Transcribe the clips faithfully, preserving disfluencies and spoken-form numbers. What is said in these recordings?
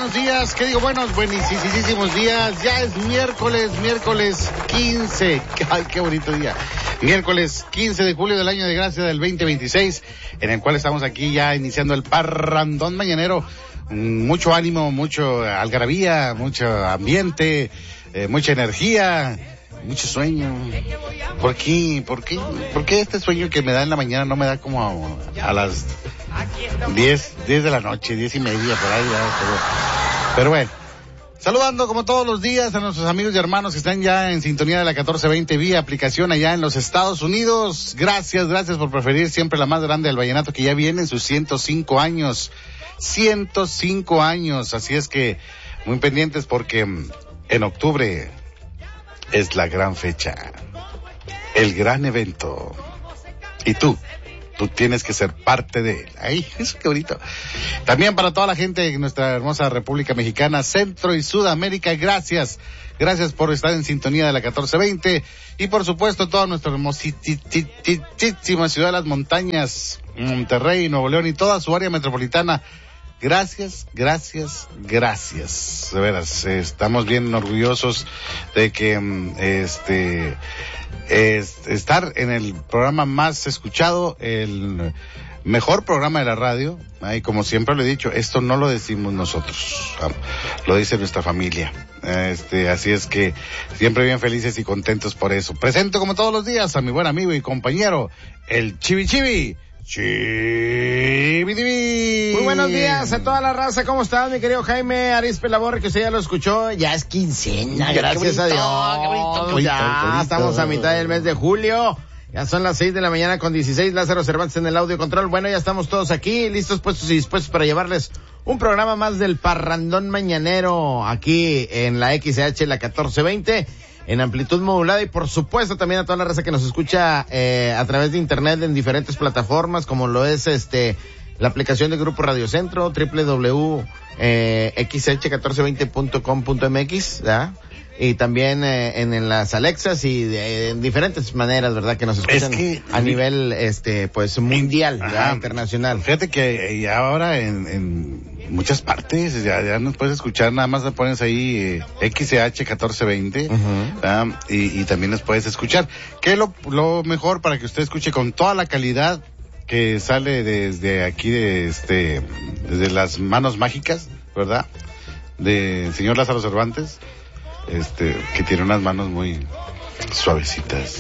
buenos días. ¿Qué digo? Buenos, buenísimos días. Ya es miércoles, miércoles quince. Ay, qué bonito día. Miércoles quince de julio del año de gracia del veinte veintiséis, en el cual estamos aquí ya iniciando el parrandón mañanero. Mucho ánimo, mucho algarabía, mucho ambiente, eh, mucha energía, mucho sueño. ¿Por qué? ¿Por qué? ¿Por qué este sueño que me da en la mañana no me da como a, a las diez, diez de la noche, diez y media por ahí? Ya, pero, pero bueno, saludando como todos los días a nuestros amigos y hermanos que están ya en sintonía de la catorce veinte vía aplicación allá en los Estados Unidos. Gracias, gracias por preferir siempre la más grande del vallenato, que ya viene en sus ciento cinco años. ciento cinco años, así es que muy pendientes porque en octubre es la gran fecha, el gran evento, y tú, tú tienes que ser parte de él. Ay, eso qué bonito. También para toda la gente de nuestra hermosa República Mexicana, Centro y Sudamérica, gracias, gracias por estar en sintonía de la catorce veinte, y por supuesto toda nuestra hermosísima ciudad de las montañas, Monterrey, Nuevo León y toda su área metropolitana. Gracias, gracias, gracias. De veras, eh, estamos bien orgullosos de que este es, estar en el programa más escuchado, el mejor programa de la radio. Y como siempre lo he dicho, esto no lo decimos nosotros, lo dice nuestra familia. Este, así es que siempre bien felices y contentos por eso. Presento como todos los días a mi buen amigo y compañero, el Chivi Chivi. Chibi-dibi. Muy buenos días a toda la raza. ¿Cómo estás, mi querido Jaime Arizpe Labor, que usted ya lo escuchó? Ya es quincena, gracias a Dios. Qué bonito, qué bonito, ya qué bonito. Estamos a mitad del mes de julio. Ya son las seis de la mañana con dieciséis. Lázaro Cervantes en el audio control. Bueno, ya estamos todos aquí, listos, puestos y dispuestos para llevarles un programa más del parrandón mañanero aquí en la X H, la catorce veinte. En amplitud modulada, y por supuesto también a toda la raza que nos escucha eh, a través de internet en diferentes plataformas, como lo es este la aplicación de Grupo Radio Centro, doble u doble u doble u punto x h catorce veinte punto com punto m x, ¿verdad? Y también eh, en, en las Alexas y de, en diferentes maneras, ¿verdad? Que nos escuchan es que, a nivel este pues mundial, ajá, internacional. Fíjate que eh, ahora en, en muchas partes ya, ya nos puedes escuchar, nada más le pones ahí eh, X H catorce veinte, uh-huh. y, y también nos puedes escuchar. ¿Qué es lo, lo mejor para que usted escuche con toda la calidad que sale desde aquí, de este, desde las manos mágicas, ¿verdad? De señor Lázaro Cervantes, este, que tiene unas manos muy suavecitas,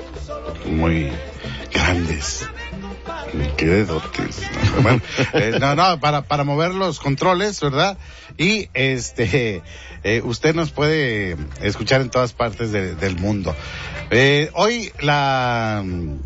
muy grandes. Qué dedotes. Bueno, eh, no, no, para, para mover los controles, ¿verdad? Y este, eh, usted nos puede escuchar en todas partes de, del mundo. Eh, hoy la,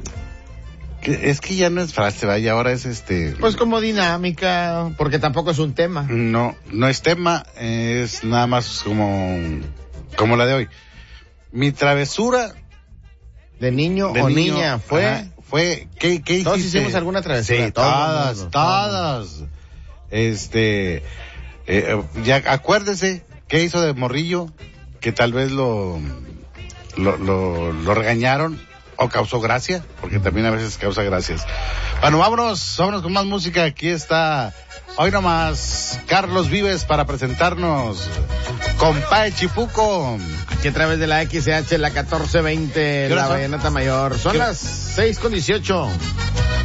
es que ya no es frase, vaya, ahora es este. Pues como dinámica, porque tampoco es un tema. No, no es tema, es nada más como, como la de hoy. Mi travesura. De niño de o niño, niña, fue. Ajá. Fue, ¿qué, qué hiciste? Todos hicimos alguna travesura. Sí, todas, todas. todas. Este, eh, ya acuérdese qué hizo de morrillo, que tal vez lo, lo, lo, lo regañaron o causó gracia, porque también a veces causa gracias. Bueno, vámonos, vámonos con más música. Aquí está, hoy nomás, Carlos Vives para presentarnos Compadre Chipuco. Aquí a través de la X H, la catorce veinte, la Vallenata Mayor. Son las seis con dieciocho.